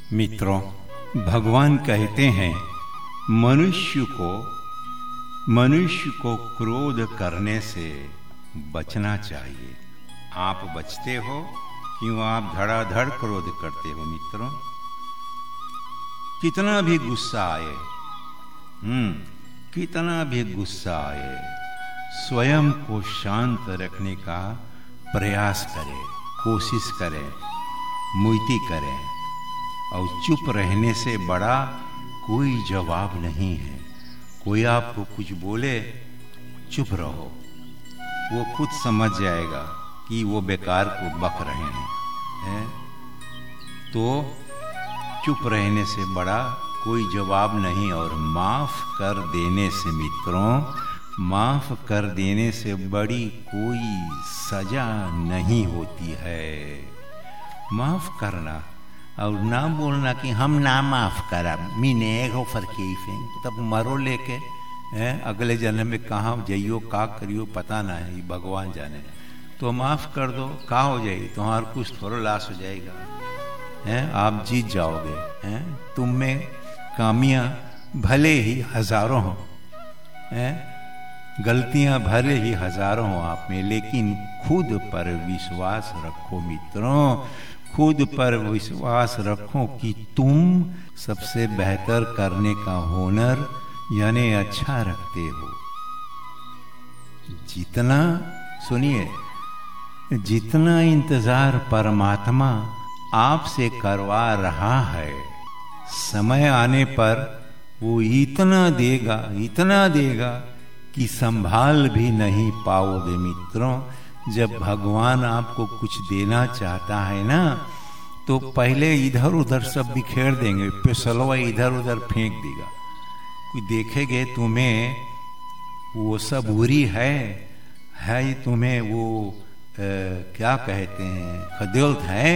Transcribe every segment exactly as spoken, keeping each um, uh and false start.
मित्रों, भगवान कहते हैं मनुष्य को मनुष्य को क्रोध करने से बचना चाहिए। आप बचते हो, क्यों आप धड़ाधड़ क्रोध करते हो? मित्रों, कितना भी गुस्सा आए, हम्म कितना भी गुस्सा आए, स्वयं को शांत रखने का प्रयास करें, कोशिश करें, मुइती करें। और चुप रहने से बड़ा कोई जवाब नहीं है। कोई आपको कुछ बोले, चुप रहो, वो खुद समझ जाएगा कि वो बेकार को बक रहे हैं, है? तो चुप रहने से बड़ा कोई जवाब नहीं। और माफ कर देने से मित्रों, माफ कर देने से बड़ी कोई सजा नहीं होती है। माफ करना और ना बोलना कि हम ना माफ करा, मीने हो फरकीफें, तब मरो लेके हैं, अगले जन्म में कहाँ जाइयो, का करियो पता ना है, भगवान जाने। तो माफ कर दो, का हो जाएगी, तुम्हारा कुछ थोड़ा लॉस हो जाएगा, हैं, आप जीत जाओगे। हैं, तुम में कामियां भले ही हजारों हो, हैं, गलतियां भले ही हजारों हो आप में, लेकिन खुद पर विश्वास रखो मित्रों, खुद पर विश्वास रखो कि तुम सबसे बेहतर करने का हुनर यानी अच्छा रखते हो। जितना सुनिए, जितना इंतजार परमात्मा आपसे करवा रहा है, समय आने पर वो इतना देगा, इतना देगा कि संभाल भी नहीं पाओगे मित्रों। जब भगवान आपको कुछ देना चाहता है ना, तो पहले इधर उधर सब बिखेर देंगे, पिसलवा इधर उधर फेंक देगा। कोई देखेगे तुम्हें वो सब उरी है है तुम्हें वो आ, क्या कहते हैं, खदिल्त है।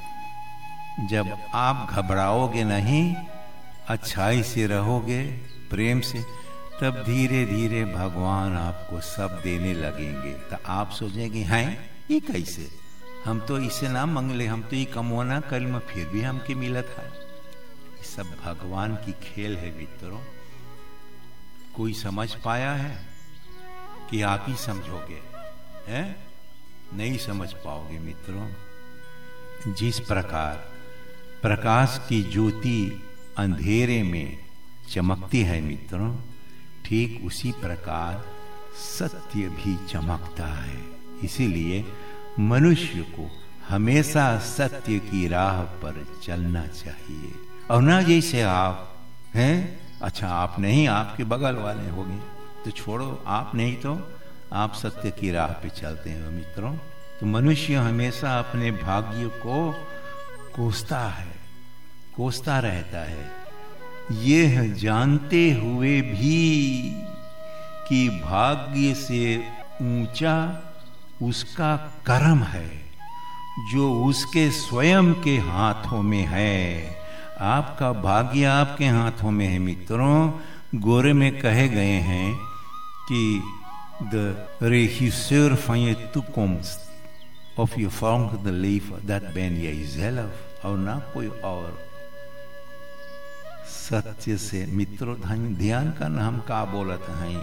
जब आप घबराओगे नहीं, अच्छाई से रहोगे, प्रेम से, तब धीरे धीरे भगवान आपको सब देने लगेंगे। तो आप सोचेंगे हैं ये कैसे, हम तो इसे ना मंगले, हम तो ये कमोना कल में फिर भी हमके मिलत है। ये सब भगवान की खेल है मित्रों। कोई समझ पाया है कि आप ही समझोगे, हैं? नहीं समझ पाओगे मित्रों। जिस प्रकार प्रकाश की ज्योति अंधेरे में चमकती है मित्रों, ठीक उसी प्रकार सत्य भी चमकता है। इसीलिए मनुष्य को हमेशा सत्य की राह पर चलना चाहिए। और ना जैसे आप हैं, अच्छा आप नहीं, आपके बगल वाले होंगे तो छोड़ो, आप नहीं तो आप सत्य की राह पे चलते हैं मित्रों। तो मनुष्य हमेशा अपने भाग्य को कोसता है, कोसता रहता है, यह जानते हुए भी कि भाग्य से ऊंचा उसका कर्म है, जो उसके स्वयं के हाथों में है। आपका भाग्य आपके हाथों में है मित्रों। गोरे में कहे गए हैं कि the regisseur van je toekomst, of je volgende leven, dat ben jij zelf, और ना कोई और। सत्य से मित्रों ध्यान करना, हम का बोलत हैं,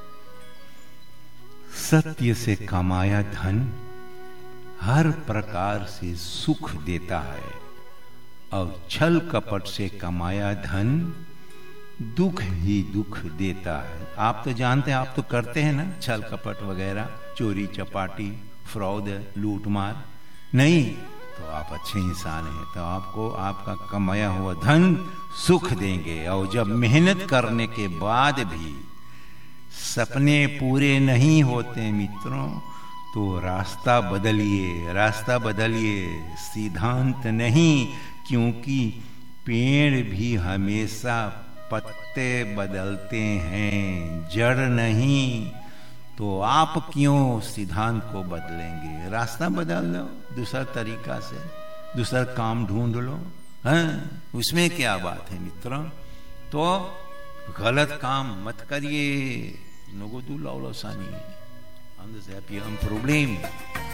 सत्य से कमाया धन हर प्रकार से सुख देता है, और छल कपट से कमाया धन दुख ही दुख देता है। आप तो जानते हैं, आप तो करते हैं ना छल कपट वगैरह, चोरी चपाटी, फ्रॉड, लूट मार। नहीं तो आप अच्छे इंसान हैं, तो आपको आपका कमाया हुआ धन सुख देंगे। और जब मेहनत करने के बाद भी सपने पूरे नहीं होते मित्रों, तो रास्ता बदलिए, रास्ता बदलिए, सिद्धांत नहीं। क्योंकि पेड़ भी हमेशा पत्ते बदलते हैं, जड़ नहीं। तो आप क्यों सिद्धांत को बदलेंगे? रास्ता बदल लो, दूसरा तरीका से दूसरा काम ढूंढ लो, हैं? उसमें क्या बात है मित्रों। तो गलत काम मत करिए, नगो तू लौलो सानी, हम प्रॉब्लम